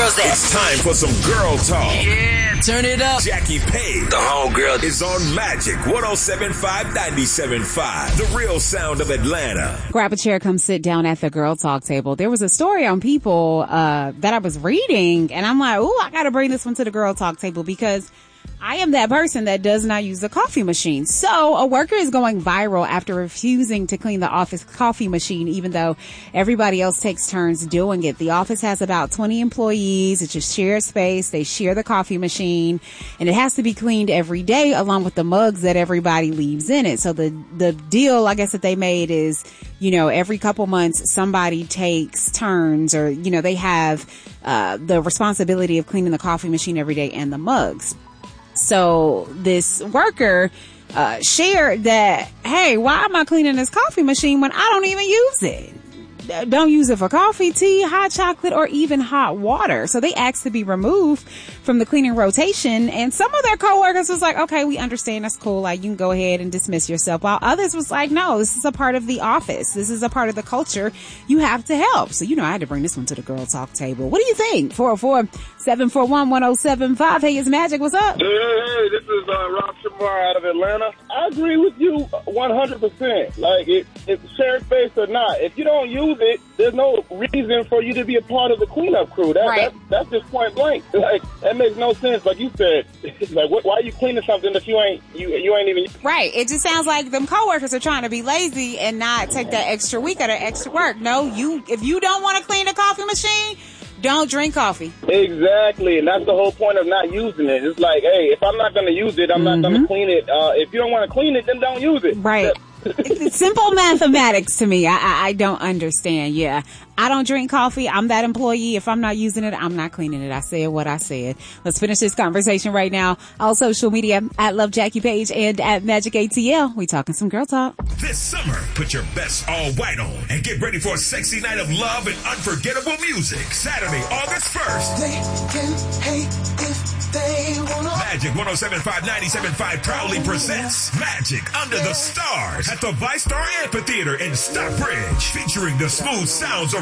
girls at? It's time for some girl talk. Yeah, turn it up. Jackie Page, the homegirl, is on Magic 107.5 97.5, the real sound of Atlanta. Grab a chair, come sit down at the girl talk table. There was a story on People that I was reading, and I'm like, ooh, I got to bring this one to the girl talk table because I am that person that does not use the coffee machine. So a worker is going viral after refusing to clean the office coffee machine, even though everybody else takes turns doing it. The office has about 20 employees. It's a shared space. They share the coffee machine, and it has to be cleaned every day along with the mugs that everybody leaves in it. So the deal, I guess, that they made is, you know, every couple months somebody takes turns, or, you know, they have the responsibility of cleaning the coffee machine every day and the mugs. So this worker shared that, hey, why am I cleaning this coffee machine when I don't even use it? Don't use it for coffee, tea, hot chocolate, or even hot water. So they asked to be removed from the cleaning rotation. And some of their coworkers was like, okay, we understand. That's cool. Like, you can go ahead and dismiss yourself. While others was like, no, this is a part of the office. This is a part of the culture. You have to help. So, you know, I had to bring this one to the girl talk table. What do you think? 404-741-1075. Hey, it's Magic. What's up? Hey, this is Rob Shamar out of Atlanta. I agree with you 100%. Like, it's shared space or not, if you don't use it, there's no reason for you to be a part of the cleanup crew. That's just point blank. Like, that makes no sense. Like you said, like, why are you cleaning something that you ain't even? Right. It just sounds like them coworkers are trying to be lazy and not take that extra week or that extra work. No, if you don't want to clean the coffee machine, don't drink coffee. Exactly. And that's the whole point of not using it. It's like, hey, if I'm not going to use it, I'm not going to clean it. If you don't want to clean it, then don't use it. Right. It's simple mathematics to me. I don't understand. Yeah. I don't drink coffee. I'm that employee. If I'm not using it, I'm not cleaning it. I said what I said. Let's finish this conversation right now. All social media at Love Jackie Page and at Magic ATL. We talking some girl talk. This summer, put your best all white on and get ready for a sexy night of love and unforgettable music. Saturday, August 1st. They can hate if they wanna. Magic 107.5 97.5 proudly presents Magic Under the Stars at the ViStar Amphitheater in Stockbridge, featuring the smooth sounds of